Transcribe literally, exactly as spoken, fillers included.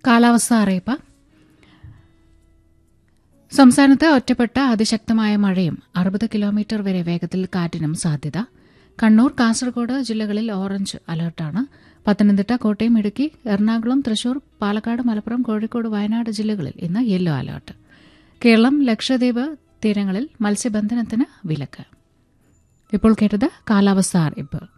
കാലാവസ്ഥാ അറിയിപ്പ്. സംസ്ഥാനത്ത് ഒറ്റപ്പെട്ട അതിശക്തമായ മഴയും അറുപത് കിലോമീറ്റർ വരെ വേഗത്തിൽ കാറ്റിനും സാധ്യത. കണ്ണൂർ, കാസർഗോഡ് ജില്ലകളിൽ ഓറഞ്ച് അലർട്ടാണ്. പത്തനംതിട്ട, കോട്ടയം, ഇടുക്കി, എറണാകുളം, തൃശൂർ, പാലക്കാട്, മലപ്പുറം, കോഴിക്കോട്, വയനാട് ജില്ലകളിൽ ഇന്ന് യെല്ലോ അലർട്ട്. കേരളം, ലക്ഷദ്വീപ് തീരങ്ങളിൽ മത്സ്യബന്ധനത്തിന് വിലക്ക്. ഇപ്പോൾ കേട്ടത് കാലാവസ്ഥാ അറിയിപ്പ്.